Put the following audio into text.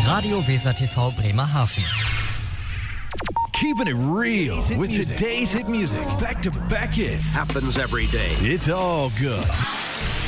Radio Weser TV Bremerhaven. Keeping it real with today's hit music. Back-to-back hits. Happens every day. It's all good.